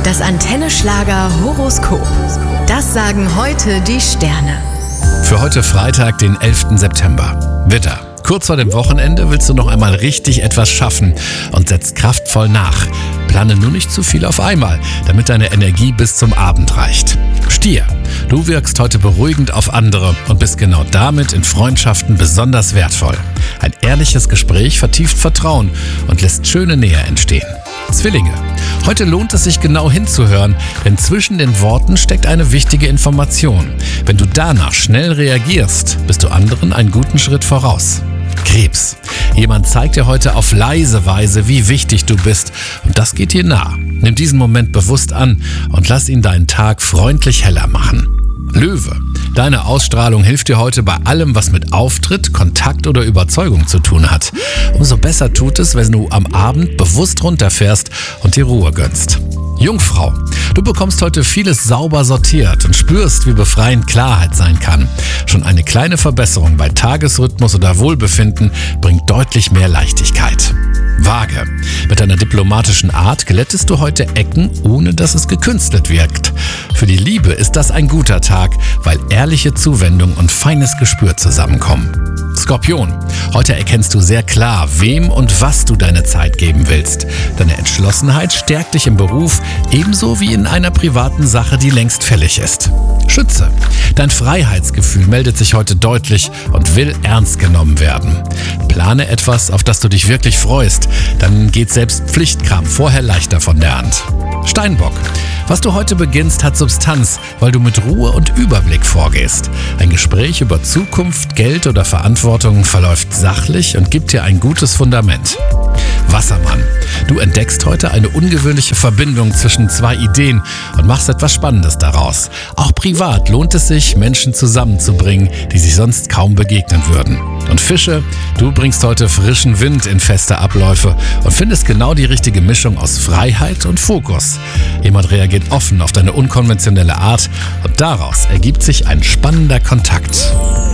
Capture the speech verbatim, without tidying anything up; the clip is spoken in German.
Das Antenne Schlager Horoskop. Das sagen heute die Sterne. Für heute Freitag, den elften September. Widder. Kurz vor dem Wochenende willst du noch einmal richtig etwas schaffen und setzt kraftvoll nach. Plane nur nicht zu viel auf einmal, damit deine Energie bis zum Abend reicht. Stier. Du wirkst heute beruhigend auf andere und bist genau damit in Freundschaften besonders wertvoll. Ein ehrliches Gespräch vertieft Vertrauen und lässt schöne Nähe entstehen. Zwillinge. Heute lohnt es sich genau hinzuhören, denn zwischen den Worten steckt eine wichtige Information. Wenn du danach schnell reagierst, bist du anderen einen guten Schritt voraus. Krebs. Jemand zeigt dir heute auf leise Weise, wie wichtig du bist, und das geht dir nah. Nimm diesen Moment bewusst an und lass ihn deinen Tag freundlich heller machen. Löwe. Deine Ausstrahlung hilft dir heute bei allem, was mit Auftritt, Kontakt oder Überzeugung zu tun hat. Umso besser tut es, wenn du am Abend bewusst runterfährst und dir Ruhe gönnst. Jungfrau. Du bekommst heute vieles sauber sortiert und spürst, wie befreiend Klarheit sein kann. Schon eine kleine Verbesserung bei Tagesrhythmus oder Wohlbefinden bringt deutlich mehr Leichtigkeit. Waage. Mit deiner diplomatischen Art glättest du heute Ecken, ohne dass es gekünstelt wirkt. Für die Liebe ist das ein guter Tag, weil ehrliche Zuwendung und feines Gespür zusammenkommen. Skorpion. Heute erkennst du sehr klar, wem und was du deine Zeit geben willst. Deine Entschlossenheit stärkt dich im Beruf, ebenso wie in einer privaten Sache, die längst fällig ist. Schütze. Dein Freiheitsgefühl meldet sich heute deutlich und will ernst genommen werden. Plane etwas, auf das du dich wirklich freust, dann geht selbst Pflichtkram vorher leichter von der Hand. Steinbock. Was du heute beginnst, hat Substanz, weil du mit Ruhe und Überblick vorgehst. Ein Gespräch über Zukunft, Geld oder Verantwortung verläuft sachlich und gibt dir ein gutes Fundament. Wassermann. Du entdeckst heute eine ungewöhnliche Verbindung zwischen zwei Ideen und machst etwas Spannendes daraus. Auch privat lohnt es sich, Menschen zusammenzubringen, die sich sonst kaum begegnen würden. Und Fische, du bringst heute frischen Wind in feste Abläufe und findest genau die richtige Mischung aus Freiheit und Fokus. Jemand reagiert offen auf deine unkonventionelle Art und daraus ergibt sich ein spannender Kontakt.